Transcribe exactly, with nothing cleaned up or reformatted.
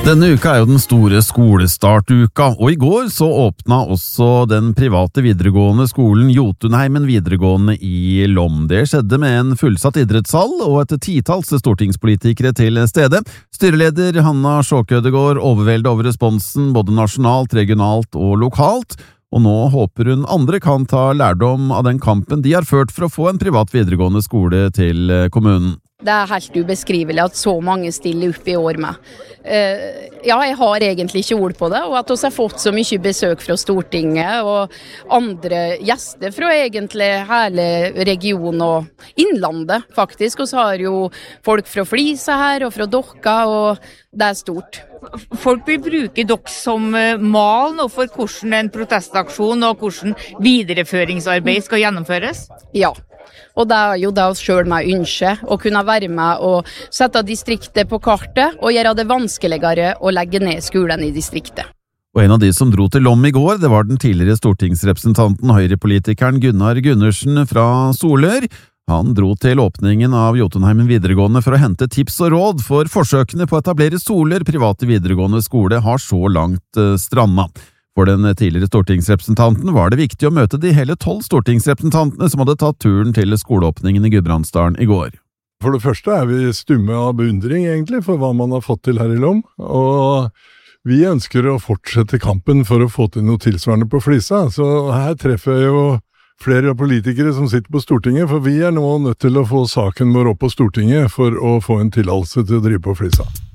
Denne uka er jo den store skolestartuka, og i går så åpna også den private videregående skolen Jotunheimen videregående i Lom. Det skjedde med en fullsatt idrettshall og et titalls stortingspolitikere til stede. Styreleder Hanna Sjåkødegård overveldet over responsen både nasjonalt, regionalt og lokalt, og nå håper hun andre kan ta lærdom av den kampen de har ført for å få en privat videregående skole til kommunen. Det er helt ubeskrivelig at så mange stiller opp i år med. Uh, ja, jeg har egentlig ikke ord på det, og at vi har fått så mye besøk fra Stortinget og andre gjester fra egentlig hele regionen og innlandet, faktisk. Og så har jo folk fra Flisa her og fra Dokka, og det er stort. Folk vil bruke dere som mal nå for hvordan en protestaksjon og hvordan videreføringsarbeid skal gjennomføres? Ja. Og det er jo det oss selv med ønske, å kunne være med og sette distriktet på kartet og gjøre det vanskeligere å legge ned skolen i distriktet. Og en av de som dro til Lom i går, det var den tidligere stortingsrepresentanten Høyre-politikeren Gunnar Gundersen fra Solør. Han dro til åpningen av Jotunheimen videregående for å hente tips og råd, for forsøkene på å etablere Solør private videregående skole har så langt stranda. For den tidligere stortingsrepresentanten var det viktig å møte de hele tolv stortingsrepresentantene som hadde tatt turen til skoleåpningen i Gudbrandsdalen i går. For det første er vi stumme av beundring egentlig for hva man har fått til her i Lom, og vi ønsker å fortsette kampen for å få til noe tilsvarende på Flisa, så her treffer jeg jo flere politikere som sitter på Stortinget, for vi er nå nødt til å få saken vår opp på Stortinget for å få en tillatelse til å drive på Flisa.